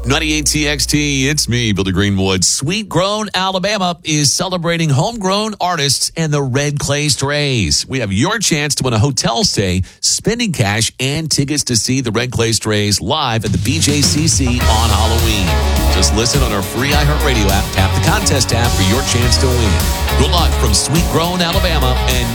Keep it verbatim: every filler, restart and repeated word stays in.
ninety-eight T X T, it's me, Billy Greenwood. Sweet Grown Alabama is celebrating homegrown artists and the Red Clay Strays. We have your chance to win a hotel stay, spending cash, and tickets to see the Red Clay Strays live at the B J C C on Halloween. Just listen on our free iHeartRadio app, tap the contest tab for your chance to win. Good luck from Sweet Grown Alabama and